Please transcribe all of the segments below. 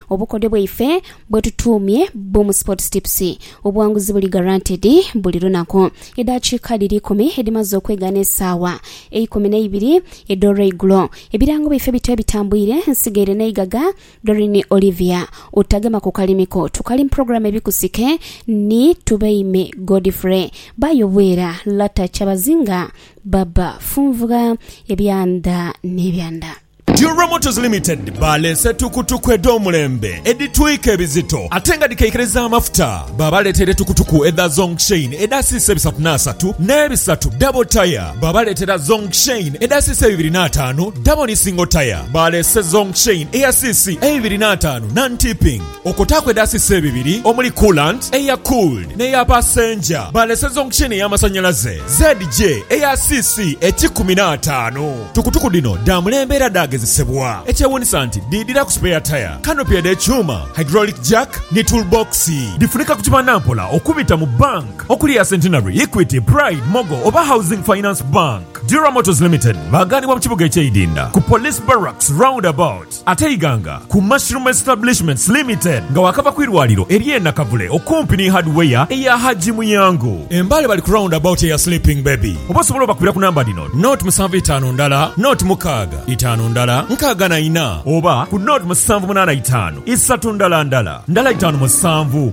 obukodyo bwaife bwe tutumye Boom Sports Tips obuwanguzi buli guaranteed buli lunako edakiika 10 edimaze okwegana essaawa 12 edora igulo ebirango baife bite bitambwire nsigaire neigaga Dorini Olivia utagema ku kalimiko tukali program ebikusike ni tubeime Godfrey bayobwera lata chabazinga baba funvuga ebyanda nebyanda Dura Motors Limited balese tukutuku edomulembe editwike ebizito atenga dikekereza amafuta babaletere tukutuku eda Zongshin edasise bisatu nasatu nebisatu double tire babaletere Zongshin edasise 25 double single tire balese Zongshin eyasisi 25 non-tipping okotakwe edasise 2 omuli coolant eya cooled neya passenger balese Zongshin eyamasanyalaze ZJ eyasisi 15 tukutuku dino damulembe era dageze sebwa ekyewunisa nti didira ku spare tire canopy ekyuma hydraulic jack ne toolbox difunika kukiba nampola okubita mu bank okuli ya Centenary, Equity, Pride, Mogo oba Housing Finance Bank. Dura Motors Limited baganibwa mu kibuga eky'Idinda ku Police Barracks roundabout ate Iganga ku Mushroom Establishments Limited nga wakava ku irwaliro eryenda Kavule okumpi ne hardware eya Haji Muyango embale bali ku roundabout eya Sleeping Baby obasobola bakubira ku namba dino note 75 ndala note 5 ndala nkagana ina oba ku note 785 isatu ndala 5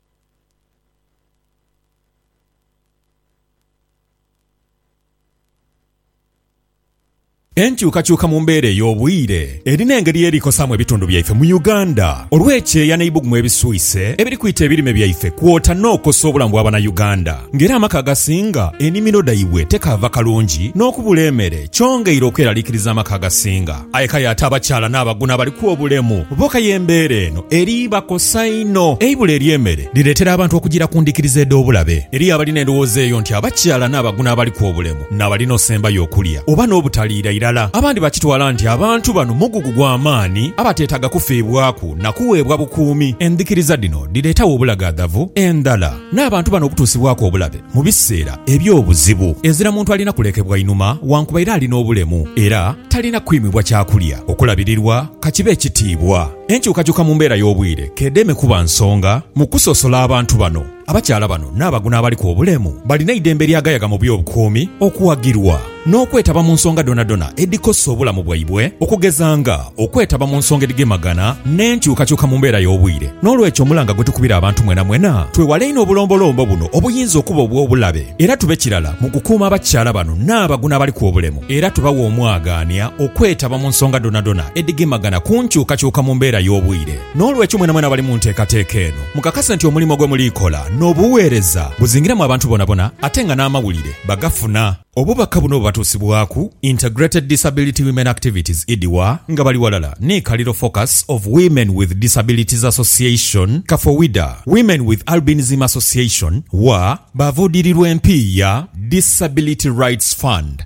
enkyukakyuka mu mbeera ey'obwire erina engeri erikosamu ebitundu byaife mu Uganda olw'ekyeya n'ebibugumu ebisuise ebiri kuyita ebirime byaife kwota n'okosa obulamu bw'Abannayuganda ng'era amaka agasinga ennimiro dayibwe tekava kalungi n'okubula emmere kyongeire okweraliikiriza amaka agasinga ayekaya ate abakyala n'abaguna baliku obulemu boka y'embeera eno eri bakosa ino eibula ery'emmere lireetera abantu okugira ku ndikiriza ed'obulabe eri abalina endowooza eyo nti abakyala n'abaguna abaliku obulemu n'abalina osembayo okulya oba n'obutaliira abandi bakitwala nti abantu bano mugugu gw'amaani abateetaga kufiibwaku na kuweebwa bukuumi endikiriza dino direetawo obulagaadavu endala n'abantu bano okutuusibwako obulabe mu biseera eby'obuzibu ezira muntu alina kulekebwa inuma wankuba era alina obulemu era talina kwimibwa kyakulya okulabirirwa kakibe ekitiibwa enkyukakyuka mu mbeera y'obwire kedeme kuba nsonga mu kusosola abantu bano abakyala bano n'abaguna abaliko obulemu balina idembe lyagayaga mu by'obukuumi okuwagirwa n'okwetaba mu nsonga donadona edikosa obulamu bwaibwe okugezanga okwetaba mu nsonga edigemagana n'enkyukakyuka mu mbeera y'obwire n'olwekyo omulanga gwe tukubira abantu mwena twewale ino obulombolombo buno obuyinza okuba obw'obulabe era tube kirala mu kukuuma abakyala bano n'abaguna abaliko obulemu era tubawa omwagaanya okwetaba mu nsonga donadona edigemagana ku nkyukakyuka mu mbeera y'obwire n'olwekyo mwena bali mu nteekateeka eno mukakase nti omulimo gwe mulikola n'obuweereza buzingiramu abantu bonabona ate nga n'amawulire bagafuna obubaka buno batuusibwaku Integrated Disability Women Activities IDIWA nga bali walala ne Kaliro Focus of Women with Disabilities Association Kafowida Women with Albinism Association wa bavudirirwa MP ya Disability Rights Fund.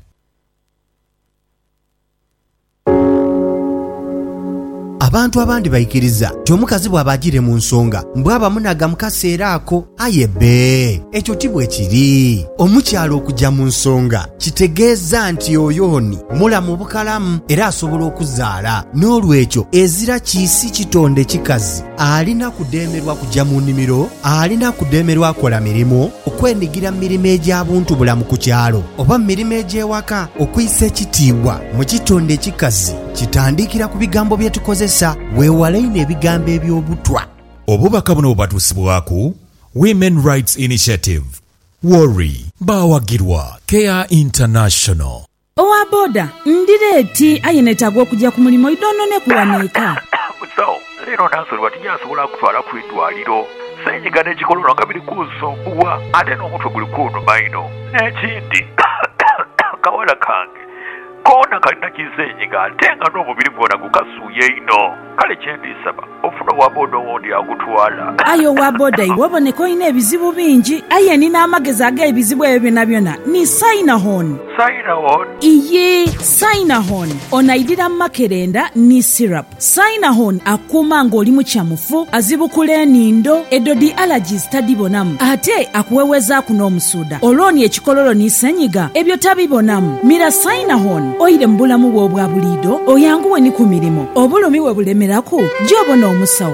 Abantu abandi bayikiriza omukazi bw'abagire mu nsonga mbwaba munaga mukaseera ako ayebe ekyo tibwe kiri omukyalo okujja mu nsonga kitegeeza nti oyoni mulamu bukalamu era asobola okuzaala n'olwekyo ezira kiisi kitonde kikazi alina kudemerwa kujja mu nnimiro alina kudemerwa akola mirimu okwendigira mirimu egy'abuntu bulamu ku kyalo oba mirimu egy'ewaka okuyisa ekitiibwa mu kitonde kikazi kitandikira ku bigambo bye tukozesa weewaleine ebigambo eby'obutwa. Obubaka buno bubatuusibwaku Women Rights Initiative Worry bawagirwa Care International. Owa boda ndireeti ayenetagwa okujja ku mulimu idonone kuwaneeka musawo leero nansolwa tinyasobola kutwala ku idwaliro senyiga n'ekikololo nga biri kunsumbuwa ate n'omutwe guli kunnuma ino n'ekindi kawala kange koona kalina kisenyiga ate nga n'omubiri gwonna gukasuuye ino kale kyendisaba ofuna owa boda owondi agutwala. ayo owa boda iwe oboneka olina ebizibu bingi aye nina amagezi ag'ebizibu ebyo byonna ni Sinahon. Sinahon? Iye Sinahon onaidira makerenda ni syrup. Sinahon akuuma ng'oli mu kyamufu azibukula enindo edodi allergies tadibonamu ate akuwewezaako n'omusuuda olwoni ekikololo ni senyiga ebyo tabibonamu. Mira Sinahon oyire mu bulamu bwo obwa buliido oyanguwe ni ku mirimu obulumi we bulemerako gy'obona omusawo